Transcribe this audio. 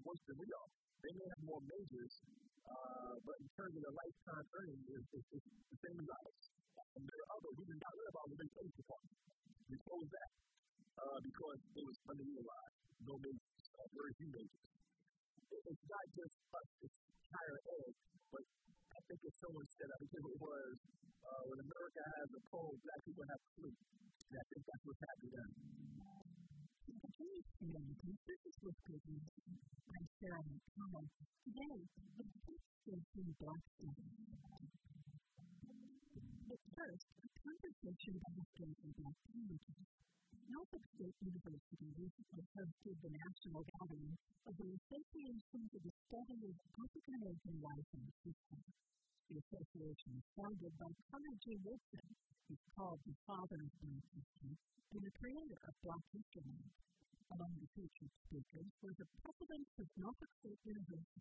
worse than we are. They may have more majors, but in terms of their lifetime earnings, it's the same as ours. And there are others we did not learn about within the police department. We closed that because it was underutilized. No majors, very few majors. It's not just us, it's higher ed, but I think it's someone said, I think it was, when America has a cold, black people have flu. And I think that's what's happening now. This is what's good news. I'm Sarah McConnell. Today, the is in Black Studies. But first, a conversation about historically black communities. Norfolk State University recently hosted the national gathering of the Association for the Study of African American Life and History. The association was founded by Connor G. Woodson, who's called the father of Black history, and the creator of Black History Month. Among the featured speakers were the president of Norfolk State University,